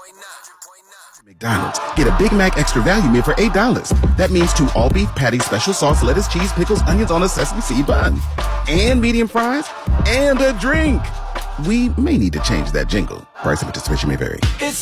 McDonald's. Get a Big Mac Extra Value Meal for $8. That means 2 all-beef patties, special sauce, lettuce, cheese, pickles, onions on a sesame seed bun. And medium fries. And a drink. We may need to change that jingle. Price and participation may vary. It's